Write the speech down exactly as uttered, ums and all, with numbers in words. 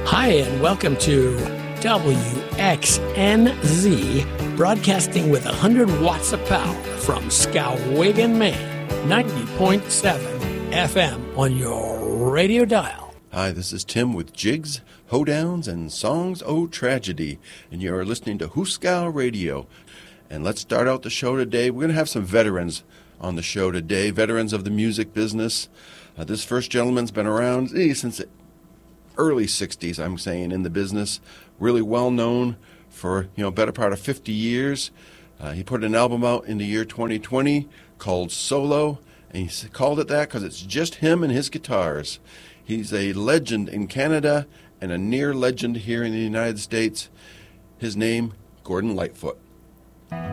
Hi, and welcome to W X N Z, broadcasting with one hundred watts of power from Skowhegan, Maine, ninety point seven F M on your radio dial. Hi, this is Tim with Jigs, Hoedowns, and Songs O Tragedy, and you're listening to Hooskow Radio. And let's start out the show today. We're going to have some veterans on the show today, veterans of the music business. Uh, this first gentleman's been around eh, since the early sixties, I'm saying, in the business. Really well known for, you know, better part of fifty years. Uh, he put an album out in the year twenty twenty called Solo, and he called it that because it's just him and his guitars. He's a legend in Canada and a near legend here in the United States. His name, Gordon Lightfoot.